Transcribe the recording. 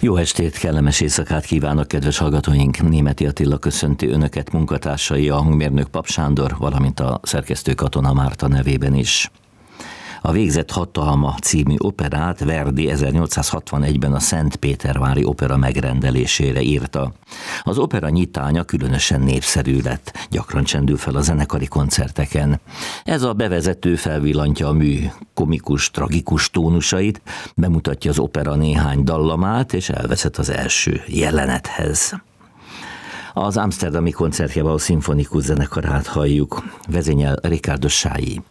Jó estét, kellemes éjszakát kívánok, kedves hallgatóink! Németi Attila köszönti önöket, munkatársai, a hangmérnök Pap Sándor, valamint a szerkesztő Katona Márta nevében is. A Végzett hatalma című operát Verdi 1861-ben a Szentpétervári Opera megrendelésére írta. Az opera nyitánya különösen népszerű lett, gyakran csendül fel a zenekari koncerteken. Ez a bevezető felvillantja a mű komikus, tragikus tónusait, bemutatja az opera néhány dallamát, és elvezet az első jelenethez. Az amszterdami Concertgebouw szimfonikus zenekarát halljuk, vezényel Ricardo Chailly.